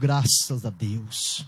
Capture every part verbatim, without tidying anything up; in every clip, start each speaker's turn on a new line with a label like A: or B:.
A: graças a Deus.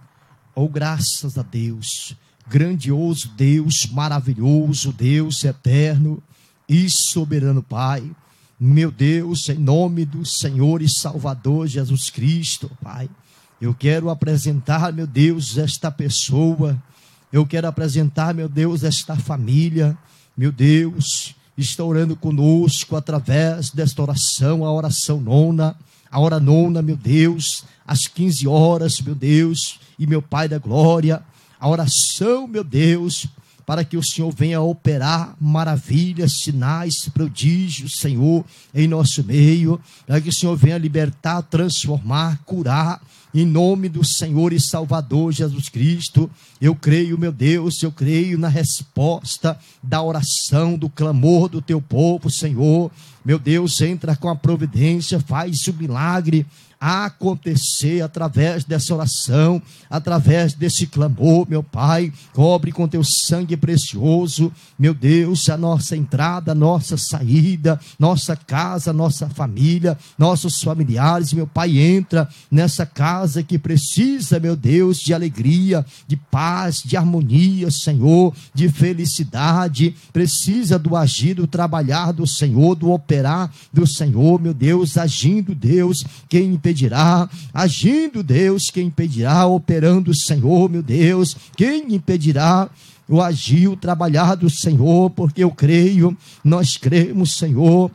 A: Oh, graças a Deus. Grandioso Deus, maravilhoso Deus eterno e soberano Pai. Meu Deus, em nome do Senhor e Salvador Jesus Cristo, Pai, eu quero apresentar, meu Deus, esta pessoa, eu quero apresentar, meu Deus, esta família, meu Deus, está orando conosco através desta oração, a oração nona, a hora nona, meu Deus, às quinze horas, meu Deus, e meu Pai da glória, a oração, meu Deus, para que o Senhor venha operar maravilhas, sinais, prodígios, Senhor, em nosso meio, para que o Senhor venha libertar, transformar, curar, em nome do Senhor e Salvador Jesus Cristo. Eu creio, meu Deus, eu creio na resposta da oração, do clamor do teu povo, Senhor. Meu Deus, entra com a providência, faz o milagre acontecer através dessa oração, através desse clamor, meu Pai. Cobre com teu sangue precioso, meu Deus, a nossa entrada, a nossa saída, nossa casa, nossa família, nossos familiares. Meu Pai, entra nessa casa que precisa, meu Deus, de alegria, de paz, de harmonia, Senhor, de felicidade. Precisa do agir, do trabalhar do Senhor, do operar do Senhor, meu Deus, agindo, Deus, quem impedirá? Agindo, Deus, quem impedirá? Operando, Senhor, meu Deus, quem impedirá o agir, o trabalhar do Senhor? Porque eu creio, nós cremos, Senhor,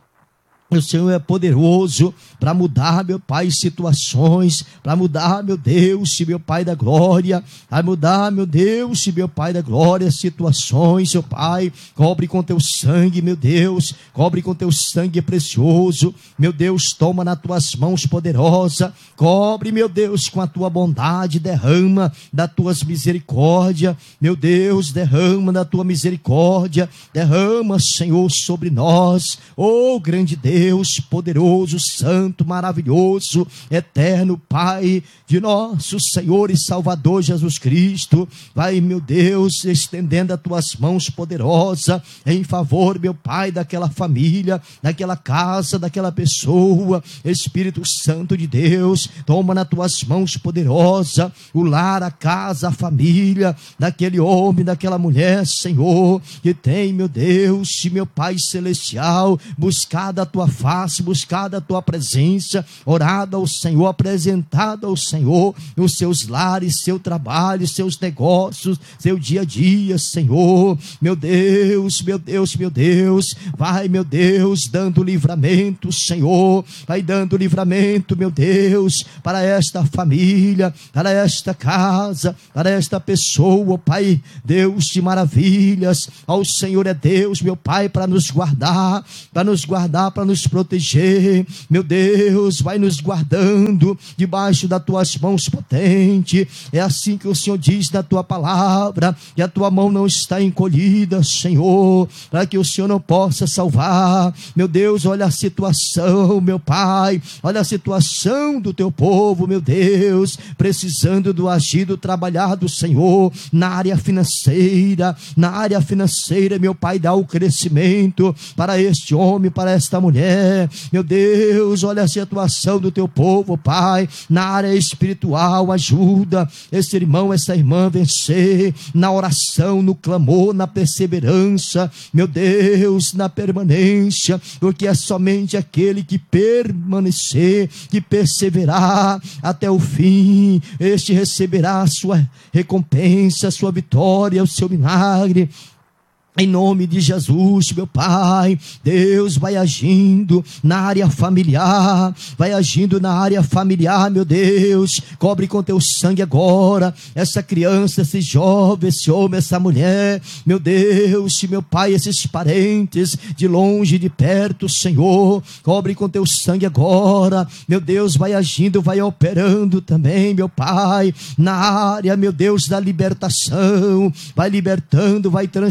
A: o Senhor é poderoso para mudar, meu Pai, situações, para mudar, meu Deus, meu Pai da glória, para mudar, meu Deus, meu Pai da glória, situações, meu Pai. Cobre com teu sangue, meu Deus, cobre com teu sangue precioso, meu Deus, toma nas tuas mãos poderosa, cobre, meu Deus, com a tua bondade, derrama das tuas misericórdias, meu Deus, derrama da tua misericórdia, derrama, Senhor, sobre nós, oh grande Deus, Deus poderoso, santo, maravilhoso, eterno Pai de nosso Senhor e Salvador Jesus Cristo. Vai, meu Deus, estendendo as tuas mãos poderosas em favor, meu Pai, daquela família, daquela casa, daquela pessoa. Espírito Santo de Deus, toma nas tuas mãos poderosas o lar, a casa, a família daquele homem, daquela mulher, Senhor, que tem, meu Deus, meu Pai celestial, buscado a tua face, buscada a tua presença, orada ao Senhor, apresentada ao Senhor, os seus lares, seu trabalho, seus negócios, seu dia a dia, Senhor, meu Deus, meu Deus, meu Deus, vai, meu Deus, dando livramento, Senhor, vai dando livramento, meu Deus, para esta família, para esta casa, para esta pessoa, Pai, Deus de maravilhas, ao Senhor é Deus, meu Pai, para nos guardar, para nos guardar, para nos proteger, meu Deus, vai nos guardando debaixo das tuas mãos potentes. É assim que o Senhor diz na tua palavra, que a tua mão não está encolhida, Senhor, para que o Senhor não possa salvar. Meu Deus, olha a situação, meu Pai, olha a situação do teu povo, meu Deus, precisando do agir, do trabalhar do Senhor na área financeira, na área financeira, meu Pai, dá o crescimento para este homem, para esta mulher. Meu Deus, olha a situação do teu povo, Pai, na área espiritual, ajuda esse irmão, essa irmã a vencer na oração, no clamor, na perseverança, meu Deus, na permanência, porque é somente aquele que permanecer, que perseverar até o fim, este receberá a sua recompensa, a sua vitória, o seu milagre. Em nome de Jesus, meu Pai, Deus vai agindo na área familiar, vai agindo na área familiar, meu Deus, cobre com teu sangue agora, essa criança, esse jovem, esse homem, essa mulher, meu Deus, meu Pai, esses parentes, de longe, de perto, Senhor, cobre com teu sangue agora, meu Deus, vai agindo, vai operando também, meu Pai, na área, meu Deus, da libertação, vai libertando, vai transformando,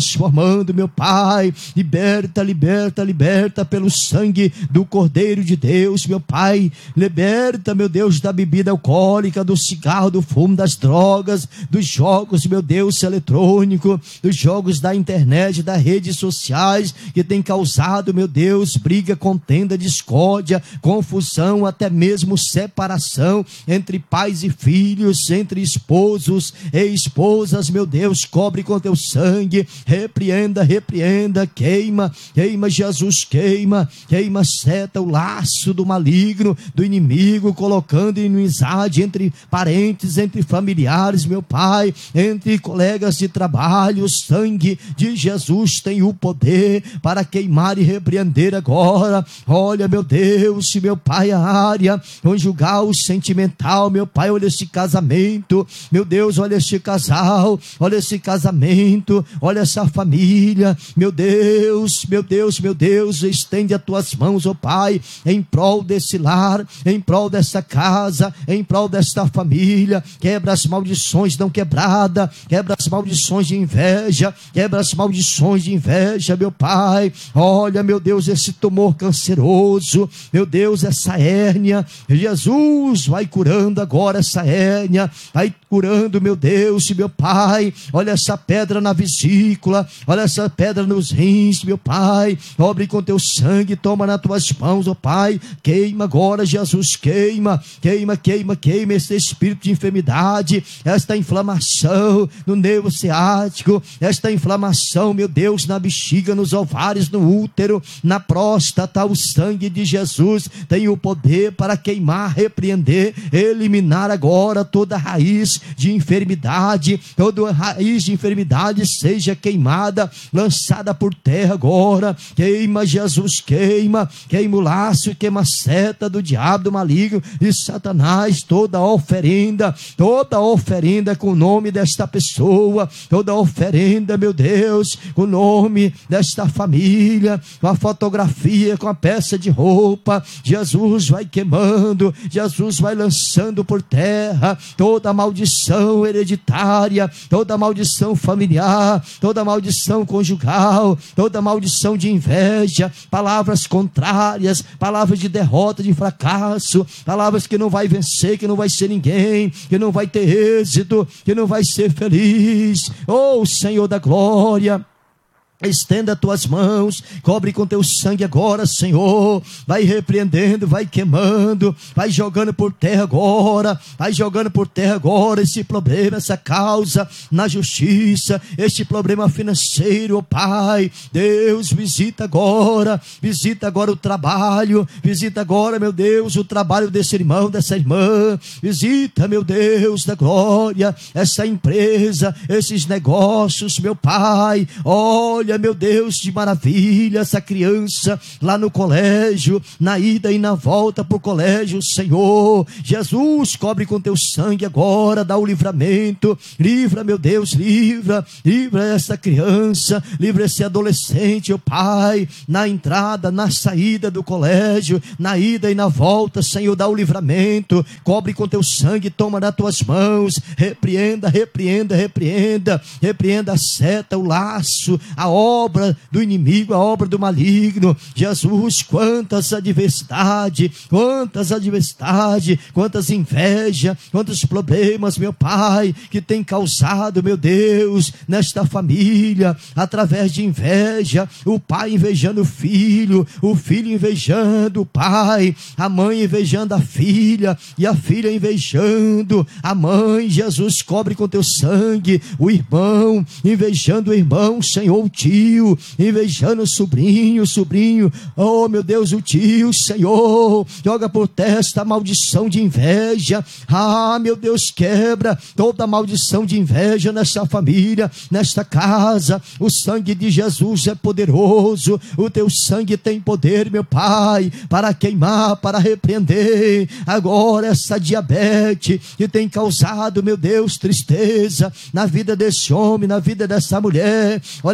A: queimando, meu Pai. Liberta, liberta, liberta pelo sangue do Cordeiro de Deus, meu Pai. Liberta, meu Deus, da bebida alcoólica, do cigarro, do fumo, das drogas, dos jogos, meu Deus, eletrônico, dos jogos da internet, das redes sociais, que tem causado, meu Deus, briga, contenda, discórdia, confusão, até mesmo separação entre pais e filhos, entre esposos e esposas, meu Deus, cobre com teu sangue, repreenda, repreenda, queima, queima Jesus, queima, queima, seta o laço do maligno, do inimigo, colocando inimizade entre parentes, entre familiares, meu Pai, entre colegas de trabalho. O sangue de Jesus tem o poder para queimar e repreender agora. Olha, meu Deus, meu Pai, a área conjugal, sentimental, meu Pai, olha esse casamento, meu Deus, olha esse casal, olha esse casamento, olha essa família, meu Deus, meu Deus, meu Deus, estende as tuas mãos, ó Pai, em prol desse lar, em prol dessa casa, em prol desta família. Quebra as maldições não quebradas, quebra as maldições de inveja, quebra as maldições de inveja, meu Pai. Olha, meu Deus, esse tumor canceroso, meu Deus, essa hérnia, Jesus vai curando agora essa hérnia, vai curando, meu Deus, meu Pai. Olha essa pedra na vesícula, olha essa pedra nos rins, meu Pai. Cobre com teu sangue, toma nas tuas mãos, ó Pai. Queima agora, Jesus, queima, queima, queima, queima esse espírito de enfermidade, esta inflamação no nervo ciático, esta inflamação, meu Deus, na bexiga, nos ovários, no útero, na próstata. O sangue de Jesus tem o poder para queimar, repreender, eliminar agora toda raiz de enfermidade, toda raiz de enfermidade seja queimada, lançada por terra agora. Queima, Jesus, queima, queima o laço, queima a seta do diabo, do maligno e Satanás. Toda oferenda, toda oferenda com o nome desta pessoa, toda oferenda, meu Deus, com o nome desta família, com a fotografia, com a peça de roupa, Jesus vai queimando, Jesus vai lançando por terra toda maldição hereditária, toda maldição familiar, toda maldição conjugal, toda maldição de inveja, palavras contrárias, palavras de derrota, de fracasso, palavras que não vai vencer, que não vai ser ninguém, que não vai ter êxito, que não vai ser feliz. Oh, Senhor da glória, estenda as tuas mãos, cobre com teu sangue agora, Senhor. Vai repreendendo, vai queimando, vai jogando por terra agora, vai jogando por terra agora esse problema, essa causa na justiça, este problema financeiro, oh Pai. Deus, visita agora, visita agora o trabalho, visita agora, meu Deus, o trabalho desse irmão, dessa irmã. Visita, meu Deus da glória, essa empresa, esses negócios, meu Pai. Olha, meu Deus, de maravilha, essa criança lá no colégio, na ida e na volta para o colégio, Senhor. Jesus, cobre com teu sangue agora, dá o livramento, livra, meu Deus, livra, livra essa criança, livra esse adolescente, ó Pai, na entrada, na saída do colégio, na ida e na volta, Senhor, dá o livramento, cobre com teu sangue, toma nas tuas mãos, repreenda, repreenda, repreenda, repreenda a seta, o laço, a obra do inimigo, a obra do maligno. Jesus, quantas adversidades, quantas adversidades, quantas invejas, quantos problemas, meu Pai, que tem causado, meu Deus, nesta família, através de inveja, o pai invejando o filho, o filho invejando o pai, a mãe invejando a filha, e a filha invejando a mãe. Jesus, cobre com teu sangue, o irmão invejando o irmão, Senhor, o tio invejando o sobrinho, o sobrinho, oh meu Deus, o tio, Senhor, joga por terra esta maldição de inveja. Ah, meu Deus, quebra toda maldição de inveja nesta família, nesta casa. O sangue de Jesus é poderoso, o teu sangue tem poder, meu Pai, para queimar, para repreender agora essa diabetes que tem causado, meu Deus, tristeza na vida desse homem, na vida dessa mulher. Olha quantas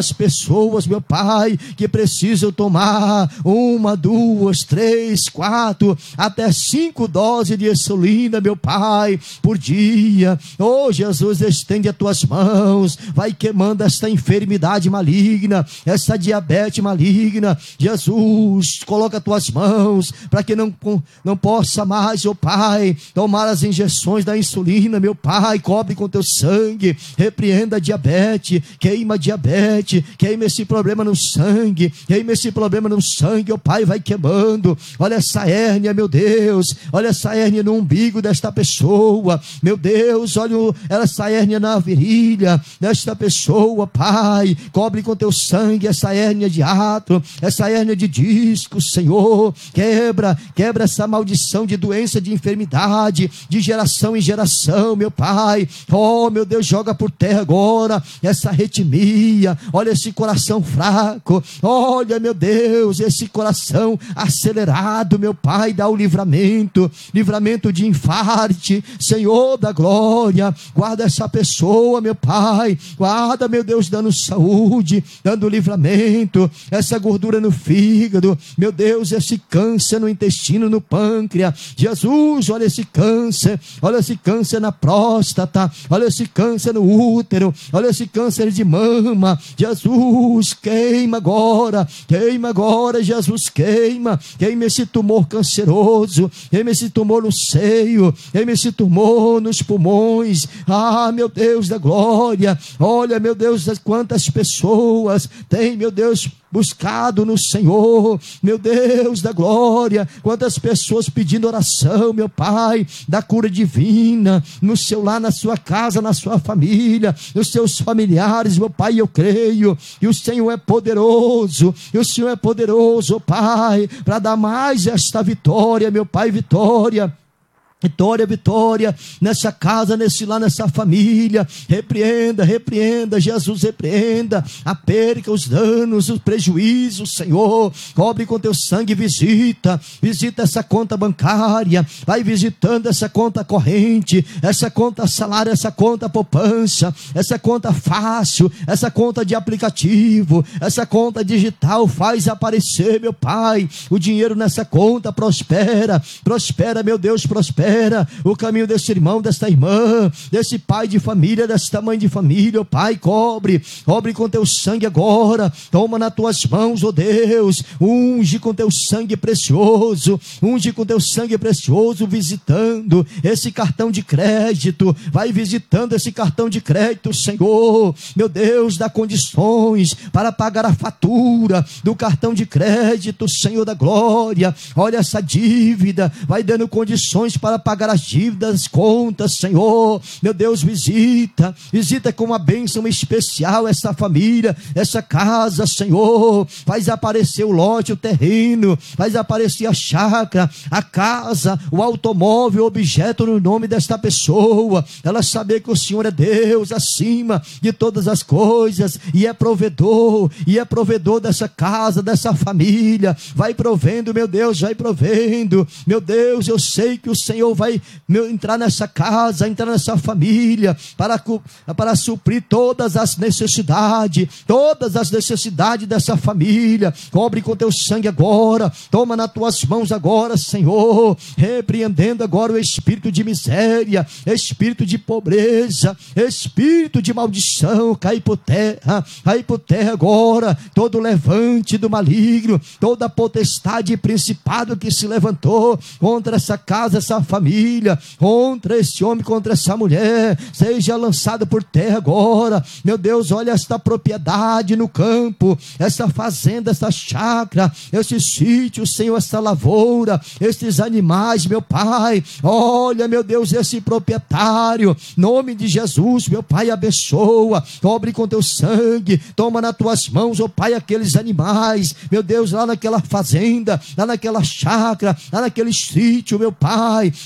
A: aquelas pessoas, meu Pai, que precisam tomar uma, duas, três, quatro, até cinco doses de insulina, meu Pai, por dia. Oh, Jesus, estende as tuas mãos, vai queimando esta enfermidade maligna, essa diabetes maligna. Jesus, coloca as tuas mãos para que não, não possa mais, oh Pai, tomar as injeções da insulina, meu Pai. Cobre com teu sangue, repreenda a diabetes, queima a diabetes, queima esse problema no sangue, queima esse problema no sangue, oh Pai, vai queimando. Olha essa hérnia, meu Deus, olha essa hérnia no umbigo desta pessoa, meu Deus, olha essa hérnia na virilha desta pessoa, Pai, cobre com teu sangue essa hérnia de ato, essa hérnia de disco, Senhor, quebra, quebra essa maldição de doença, de enfermidade, de geração em geração, meu Pai. Oh, meu Deus, joga por terra agora essa arritmia, olha esse coração fraco, olha, meu Deus, esse coração acelerado, meu Pai, dá o livramento, livramento de infarte, Senhor da glória, guarda essa pessoa, meu Pai, guarda, meu Deus, dando saúde, dando livramento, essa gordura no fígado, meu Deus, esse câncer no intestino, no pâncreas, Jesus, olha esse câncer, olha esse câncer na próstata, olha esse câncer no útero, olha esse câncer de mama, Jesus, queima agora, queima agora, Jesus, queima, queima esse tumor canceroso, queima esse tumor no seio, queima esse tumor nos pulmões, ah, meu Deus da glória, olha, meu Deus, quantas pessoas tem, meu Deus, buscado no Senhor, meu Deus da glória, quantas pessoas pedindo oração, meu Pai, da cura divina, no seu lar, na sua casa, na sua família, nos seus familiares, meu Pai, eu creio, e o Senhor é poderoso, e o Senhor é poderoso, Pai, para dar mais esta vitória, meu Pai, vitória, vitória, vitória, nessa casa, nesse lá, nessa família, repreenda, repreenda, Jesus, repreenda a perca, os danos, os prejuízos, Senhor, cobre com teu sangue, visita, visita essa conta bancária, vai visitando essa conta corrente, essa conta salário, essa conta poupança, essa conta fácil, essa conta de aplicativo, essa conta digital, faz aparecer, meu Pai, o dinheiro nessa conta, prospera, prospera, meu Deus, prospera, o caminho desse irmão, desta irmã, desse pai de família, desta mãe de família, oh Pai, cobre, cobre com teu sangue agora, toma nas tuas mãos, oh Deus, unge com teu sangue precioso, unge com teu sangue precioso, visitando esse cartão de crédito, vai visitando esse cartão de crédito, Senhor, meu Deus, dá condições para pagar a fatura do cartão de crédito, Senhor da glória, olha essa dívida, vai dando condições para pagar as dívidas, contas, Senhor, meu Deus, visita, visita com uma bênção especial essa família, essa casa, Senhor, faz aparecer o lote, o terreno, faz aparecer a chácara, a casa, o automóvel, o objeto no nome desta pessoa, ela saber que o Senhor é Deus acima de todas as coisas, e é provedor, e é provedor dessa casa, dessa família, vai provendo, meu Deus, vai provendo, meu Deus, eu sei que o Senhor vai meu, entrar nessa casa, entrar nessa família, para, para suprir todas as necessidades, todas as necessidades dessa família, cobre com teu sangue agora, toma nas tuas mãos agora, Senhor, repreendendo agora o espírito de miséria, espírito de pobreza, espírito de maldição, cai por terra, cai por terra agora, todo levante do maligno, toda potestade e principado que se levantou contra essa casa, essa família, família, contra esse homem, contra essa mulher, seja lançado por terra agora, meu Deus, olha esta propriedade no campo, essa fazenda, essa chácara, esse sítio, Senhor, essa lavoura, esses animais, meu Pai, olha, meu Deus, esse proprietário, nome de Jesus, meu Pai, abençoa, cobre com teu sangue, toma nas tuas mãos, ó Pai, aqueles animais, meu Deus, lá naquela fazenda, lá naquela chácara, lá naquele sítio, meu Pai,